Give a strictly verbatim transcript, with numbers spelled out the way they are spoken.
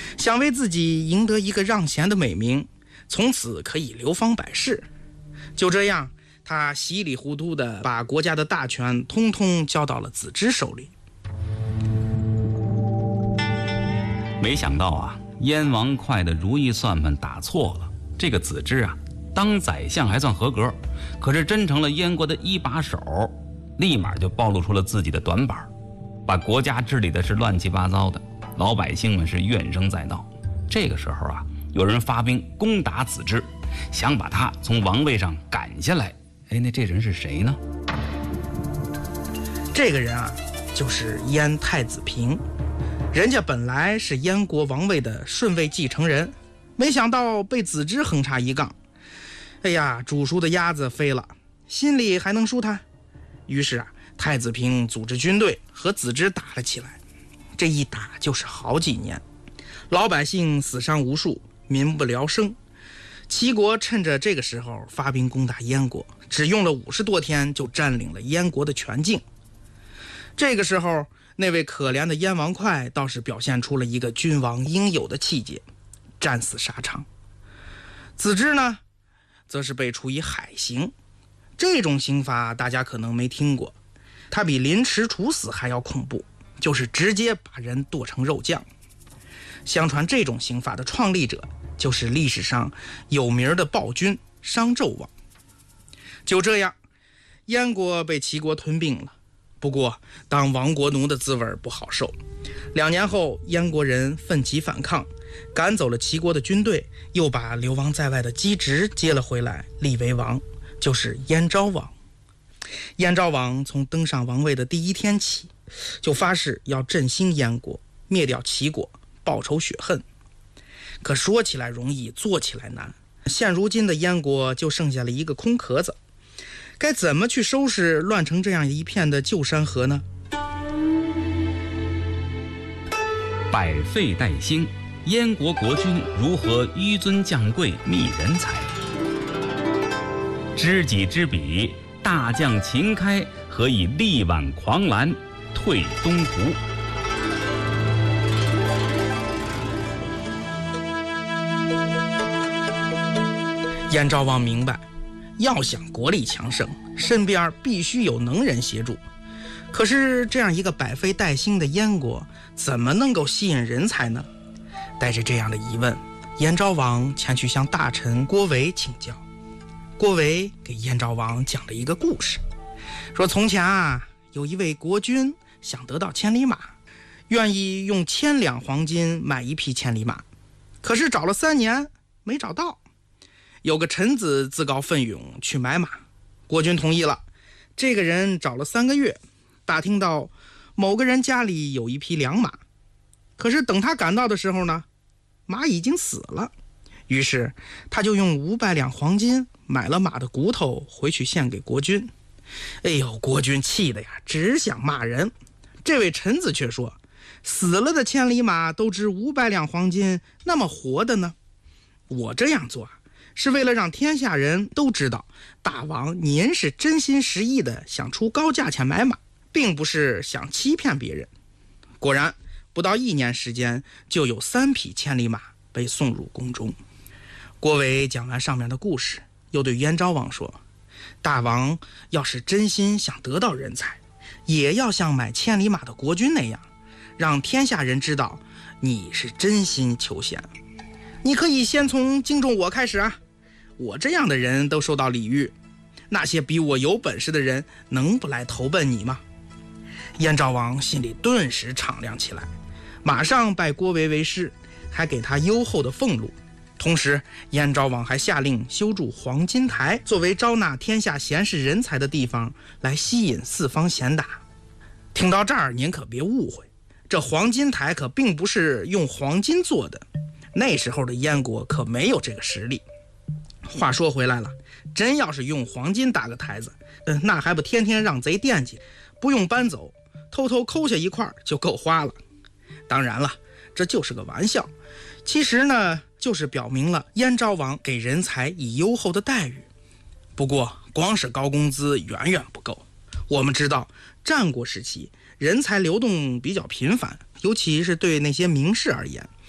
想为自己赢得一个让贤的美名，从此可以流芳百世。就这样，他稀里糊涂地把国家的大权通通交到了子之手里。 没想到啊，燕王哙的如意算盘打错了。这个子之啊，当宰相还算合格，可是真成了燕国的一把手，立马就暴露出了自己的短板，把国家治理的是乱七八糟的，老百姓们是怨声载道。这个时候啊，有人发兵攻打子之，想把他从王位上赶下来。哎，那这人是谁呢？ 这个人啊，就是燕太子平。人家本来是燕国王位的顺位继承人，没想到被子之横插一杠。哎呀，煮熟的鸭子飞了，心里还能舒坦。于是啊，太子平组织军队和子之打了起来。这一打就是好几年，老百姓死伤无数，民不聊生。齐国趁着这个时候发兵攻打燕国，只用了五十多天就占领了燕国的全境。这个时候，那位可怜的燕王哙倒是表现出了一个君王应有的气节，战死沙场。子之呢，则是被处以海刑。这种刑罚大家可能没听过，它比凌迟处死还要恐怖，就是直接把人剁成肉酱。相传这种刑法的创立者就是历史上有名的暴君商纣王。就这样，燕国被齐国吞并了。不过当亡国奴的滋味不好受，两年后燕国人奋起反抗，赶走了齐国的军队，又把流亡在外的姬直接了回来，立为王，就是燕昭王。燕昭王从登上王位的第一天起，就发誓要振兴燕国，灭掉齐国，报仇雪恨。可说起来容易，做起来难。现如今的燕国就剩下了一个空壳子，该怎么去收拾乱成这样一片的旧山河呢？ 百废待兴，燕国国君如何纡尊降贵觅人才？知己知彼，大将秦开何以力挽狂澜，退东胡？ 燕昭王明白，要想国力强盛，身边必须有能人协助。可是这样一个百废待兴的燕国，怎么能够吸引人才呢？带着这样的疑问，燕昭王前去向大臣郭维请教。郭维给燕昭王讲了一个故事，说从前啊，有一位国君想得到千里马，愿意用千两黄金买一匹千里马，可是找了三年没找到。有个臣子自告奋勇去买马，国君同意了。这个人找了三个月，打听到某个人家里有一匹良马，可是等他赶到的时候呢，马已经死了。于是他就用五百两黄金买了马的骨头回去献给国君。哎呦，国君气的呀，只想骂人。这位臣子却说，死了的千里马都值五百两黄金，那么活的呢？我这样做是为了让天下人都知道，大王您是真心实意的想出高价钱买马，并不是想欺骗别人。果然不到一年时间，就有三匹千里马被送入宫中。郭维讲完上面的故事，又对燕昭王说，大王要是真心想得到人才，也要像买千里马的国君那样，让天下人知道你是真心求贤。你可以先从敬重我开始啊，我这样的人都受到礼遇，那些比我有本事的人能不来投奔你吗？燕昭王心里顿时敞亮起来，马上拜郭维为师，还给他优厚的俸禄。同时燕昭王还下令修筑黄金台，作为招纳天下贤士人才的地方，来吸引四方贤达。听到这儿您可别误会，这黄金台可并不是用黄金做的，那时候的燕国可没有这个实力。话说回来了，真要是用黄金搭个台子，呃、那还不天天让贼惦记，不用搬走，偷偷抠下一块就够花了。当然了，这就是个玩笑，其实呢，就是表明了燕昭王给人才以优厚的待遇。不过光是高工资远远不够。我们知道战国时期人才流动比较频繁，尤其是对那些名士而言，